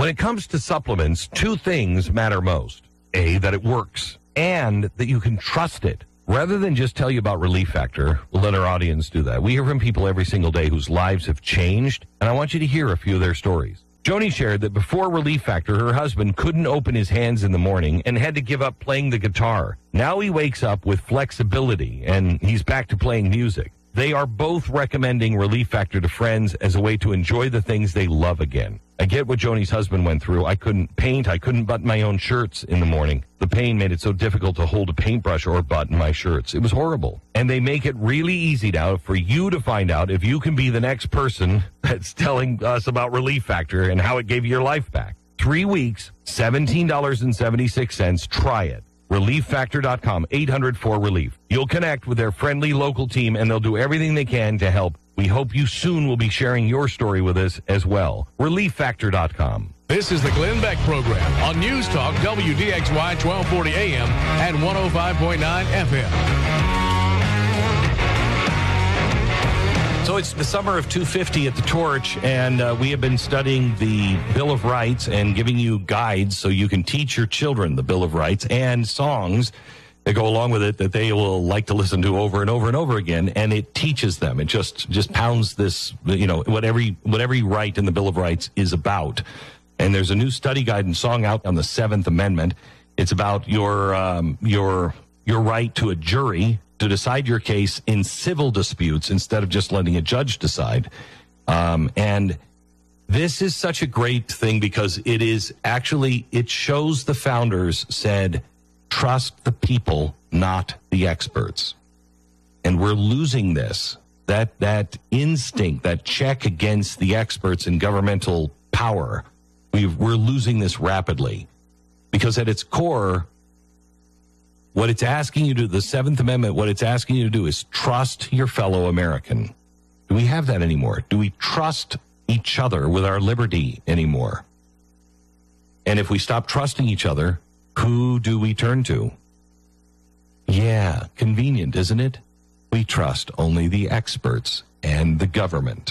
When it comes to supplements, two things matter most. A, that it works, and that you can trust it. Rather than just tell you about Relief Factor, we'll let our audience do that. We hear from people every single day whose lives have changed, and I want you to hear a few of their stories. Joni shared that before Relief Factor, her husband couldn't open his hands in the morning and had to give up playing the guitar. Now he wakes up with flexibility, and he's back to playing music. They are both recommending Relief Factor to friends as a way to enjoy the things they love again. I get what Joni's husband went through. I couldn't paint. I couldn't button my own shirts in the morning. The pain made it so difficult to hold a paintbrush or button my shirts. It was horrible. And they make it really easy now for you to find out if you can be the next person that's telling us about Relief Factor and how it gave you your life back. 3 weeks, $17.76. Try it. ReliefFactor.com, 800-4RELIEF. You'll connect with their friendly local team, and they'll do everything they can to help. We hope you soon will be sharing your story with us as well. ReliefFactor.com. This is the Glenn Beck Program on News Talk WDXY 1240 AM and 105.9 FM. So it's the summer of 250 at the Torch, and we have been studying the Bill of Rights and giving you guides so you can teach your children the Bill of Rights and songs that go along with it that they will like to listen to over and over and over again, and it teaches them. It just pounds this, what every right in the Bill of Rights is about. And there's a new study guide and song out on the Seventh Amendment. It's about your right to a jury to decide your case in civil disputes instead of just letting a judge decide. And this is such a great thing because it shows the founders said, trust the people, not the experts. And we're losing this, that instinct, that check against the experts and governmental power. We're losing this rapidly because at its core, what it's asking you to do, the Seventh Amendment, what it's asking you to do is trust your fellow American. Do we have that anymore? Do we trust each other with our liberty anymore? And if we stop trusting each other, who do we turn to? Yeah, convenient, isn't it? We trust only the experts and the government.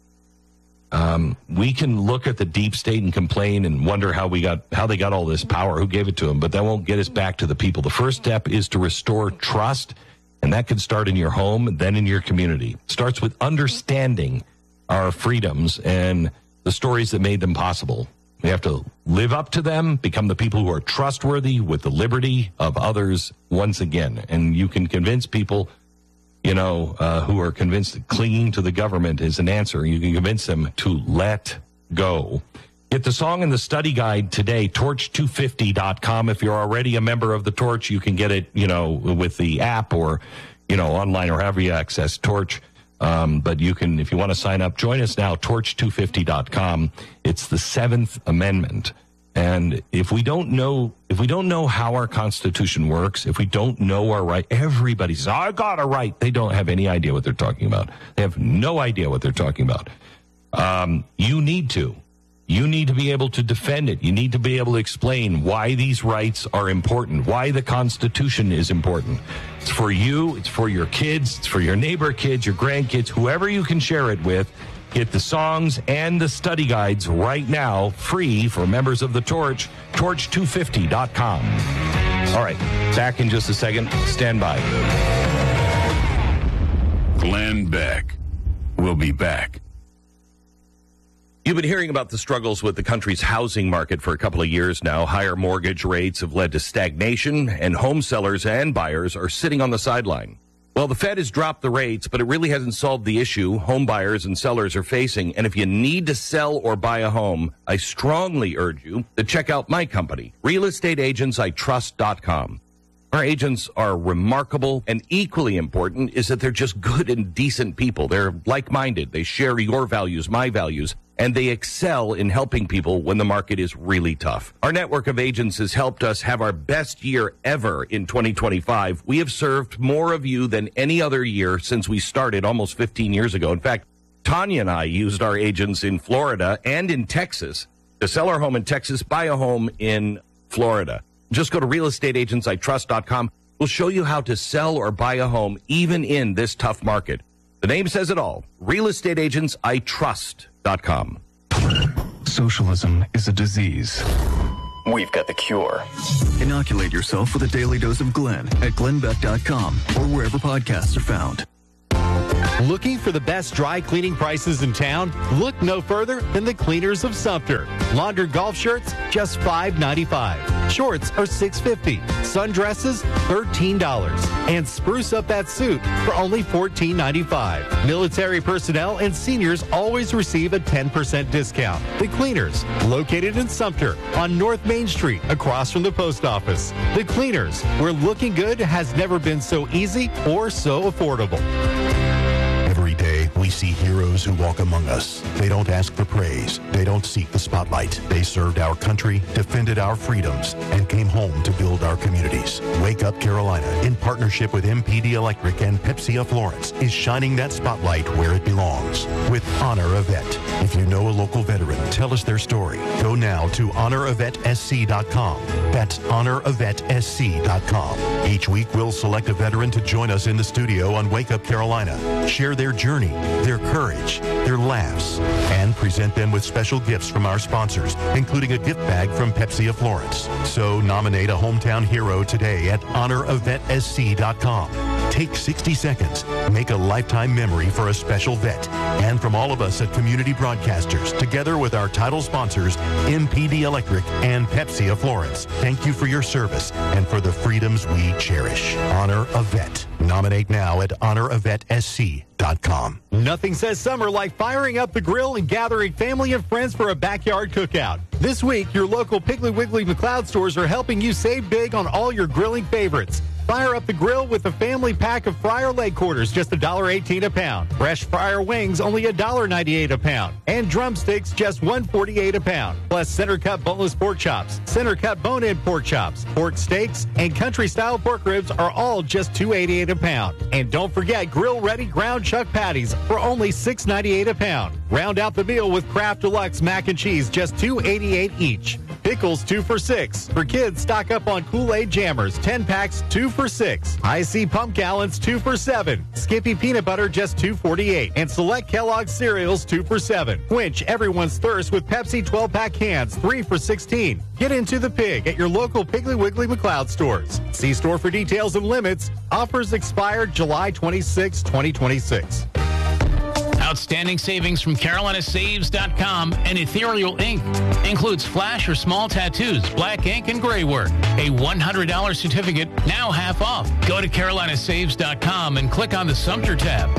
We can look at the deep state and complain and wonder how they got all this power, who gave it to them, but that won't get us back to the people. The first step is to restore trust, and that can start in your home, then in your community. It starts with understanding our freedoms and the stories that made them possible. We have to live up to them, become the people who are trustworthy with the liberty of others once again. And you can convince people who are convinced that clinging to the government is an answer. You can convince them to let go. Get the song and the study guide today, torch250.com. If you're already a member of the Torch, you can get it, with the app or, online or however you access Torch. But you can, if you want to sign up, join us now, torch250.com. It's the Seventh Amendment. And if we don't know how our Constitution works, if we don't know our right, everybody says, I got a right. They don't have any idea what they're talking about. They have no idea what they're talking about. You need to. You need to be able to defend it. You need to be able to explain why these rights are important, why the Constitution is important. It's for you. It's for your kids. It's for your neighbor kids, your grandkids, whoever you can share it with. Get the songs and the study guides right now, free for members of the Torch, torch250.com. All right, back in just a second. Stand by. Glenn Beck will be back. You've been hearing about the struggles with the country's housing market for a couple of years now. Higher mortgage rates have led to stagnation, and home sellers and buyers are sitting on the sideline. Well, the Fed has dropped the rates, but it really hasn't solved the issue home buyers and sellers are facing. And if you need to sell or buy a home, I strongly urge you to check out my company, realestateagentsitrust.com. Our agents are remarkable, and equally important is that they're just good and decent people. They're like-minded. They share your values, my values, and they excel in helping people when the market is really tough. Our network of agents has helped us have our best year ever in 2025. We have served more of you than any other year since we started almost 15 years ago. In fact, Tanya and I used our agents in Florida and in Texas to sell our home in Texas, buy a home in Florida. Just go to realestateagentsitrust.com. We'll show you how to sell or buy a home even in this tough market. The name says it all. realestateagentsitrust.com. Socialism is a disease. We've got the cure. Inoculate yourself with a daily dose of Glenn at glennbeck.com or wherever podcasts are found. Looking for the best dry cleaning prices in town? Look no further than the Cleaners of Sumter. Laundered golf shirts, just $5.95. Shorts are $6.50. Sundresses, $13. And spruce up that suit for only $14.95. Military personnel and seniors always receive a 10% discount. The Cleaners, located in Sumter on North Main Street, across from the post office. The Cleaners, where looking good has never been so easy or so affordable. Every day, we see heroes who walk among us. They don't ask for praise. They don't seek the spotlight. They served our country, defended our freedoms, and came home to build our communities. Wake Up Carolina, in partnership with MPD Electric and Pepsi of Florence, is shining that spotlight where it belongs with Honor a Vet. If you know a local veteran, tell us their story. Go now to honoravetsc.com. That's honoravetsc.com. Each week, we'll select a veteran to join us in the studio on Wake Up Carolina. Share their journey, their courage, their laughs, and present them with special gifts from our sponsors, including a gift bag from Pepsi of Florence. So nominate a hometown hero today at honoravetsc.com. Take 60 seconds. Make a lifetime memory for a special vet. And from all of us at Community Broadcasters, together with our title sponsors, MPD Electric and Pepsi of Florence, thank you for your service and for the freedoms we cherish. Honor a Vet. Nominate now at honoravetsc.com. Nothing says summer like firing up the grill and gathering family and friends for a backyard cookout. This week, your local Piggly Wiggly McLeod stores are helping you save big on all your grilling favorites. Fire up the grill with a family pack of fryer leg quarters, just $1.18 a pound. Fresh fryer wings, only $1.98 a pound. And drumsticks, just $1.48 a pound. Plus center cut boneless pork chops, center cut bone-in pork chops, pork steaks, and country-style pork ribs are all just $2.88 a pound. And don't forget grill-ready ground chuck patties for only $6.98 a pound. Round out the meal with Kraft Deluxe mac and cheese, just $2.88 each. Pickles, 2 for $6. For kids, stock up on Kool-Aid Jammers, 10 packs, 2 for $6. IC Pump Gallons, 2 for $7. Skippy Peanut Butter, just $2.48. And select Kellogg's cereals, 2 for $7. Quench everyone's thirst with Pepsi 12-pack cans, 3 for $16. Get into the pig at your local Piggly Wiggly McLeod stores. See store for details and limits. Offers expire July 26, 2026. Outstanding savings from CarolinaSaves.com and Ethereal Ink. Includes flash or small tattoos, black ink, and gray work. A $100 certificate, now half off. Go to CarolinaSaves.com and click on the Sumter tab.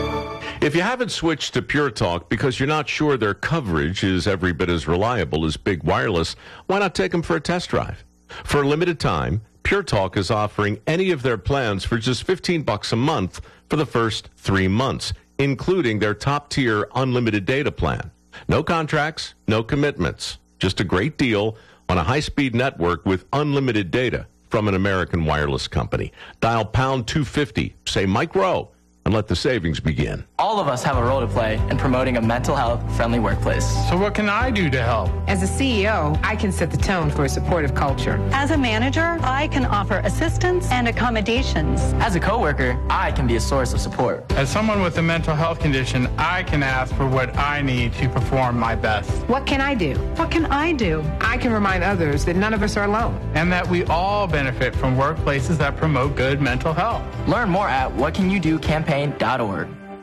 If you haven't switched to Pure Talk because you're not sure their coverage is every bit as reliable as Big Wireless, why not take them for a test drive? For a limited time, Pure Talk is offering any of their plans for just $15 a month for the first 3 months, including their top-tier unlimited data plan. No contracts, no commitments. Just a great deal on a high-speed network with unlimited data from an American wireless company. Dial pound 250, say Mike Rowe, and let the savings begin. All of us have a role to play in promoting a mental health-friendly workplace. So what can I do to help? As a CEO, I can set the tone for a supportive culture. As a manager, I can offer assistance and accommodations. As a coworker, I can be a source of support. As someone with a mental health condition, I can ask for what I need to perform my best. What can I do? What can I do? I can remind others that none of us are alone. And that we all benefit from workplaces that promote good mental health. Learn more at whatcanyoudocampaign.org.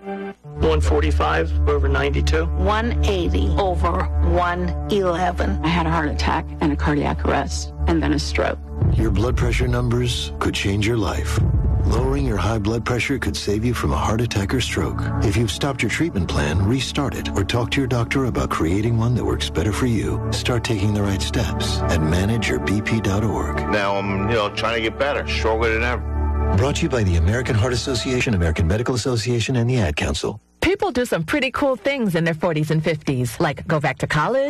145 over 92. 180 over 111. I had a heart attack and a cardiac arrest and then a stroke. Your blood pressure numbers could change your life. Lowering your high blood pressure could save you from a heart attack or stroke. If you've stopped your treatment plan, restart it or talk to your doctor about creating one that works better for you. Start taking the right steps at manageyourbp.org. Now I'm, trying to get better, stronger than ever. Brought to you by the American Heart Association, American Medical Association, and the Ad Council. People do some pretty cool things in their 40s and 50s, like go back to college,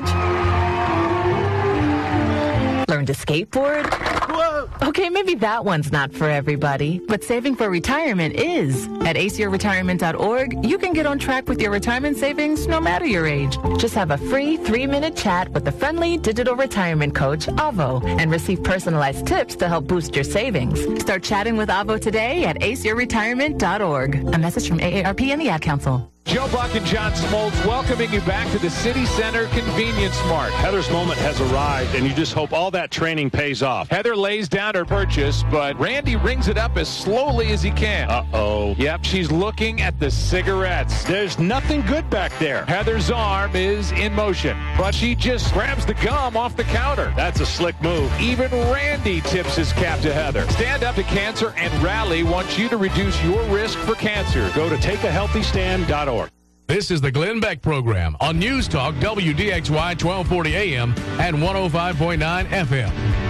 learn to skateboard. Whoa! Okay, maybe that one's not for everybody, but saving for retirement is. At aceyourretirement.org, you can get on track with your retirement savings no matter your age. Just have a free 3-minute chat with the friendly digital retirement coach, Avo, and receive personalized tips to help boost your savings. Start chatting with Avo today at aceyourretirement.org. A message from AARP and the Ad Council. Joe Buck and John Smoltz welcoming you back to the City Center Convenience Mart. Heather's moment has arrived, and you just hope all that training pays off. Heather lays down her purchase, but Randy rings it up as slowly as he can. Uh-oh. Yep, she's looking at the cigarettes. There's nothing good back there. Heather's arm is in motion, but she just grabs the gum off the counter. That's a slick move. Even Randy tips his cap to Heather. Stand Up to Cancer and Rally wants you to reduce your risk for cancer. Go to takeahealthystand.org. This is the Glenn Beck Program on News Talk WDXY 1240 AM and 105.9 FM.